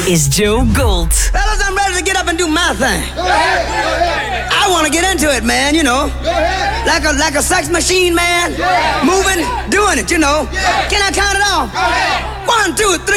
is Joe Gold. Fellas, I'm ready to get up and do my thing. I want to get into it, man, you know. Like a sex machine, man. Moving, doing it, you know. Can I count it off? 1, 2, 3.